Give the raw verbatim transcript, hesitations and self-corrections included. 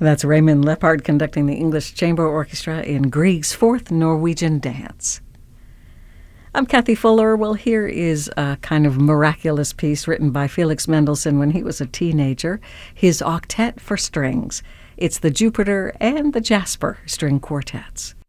That's Raymond Leppard conducting the English Chamber Orchestra in Grieg's Fourth Norwegian Dance. I'm Kathy Fuller. Well, here is a kind of miraculous piece written by Felix Mendelssohn when he was a teenager, his Octet for Strings. It's the Jupiter and the Jasper string quartets.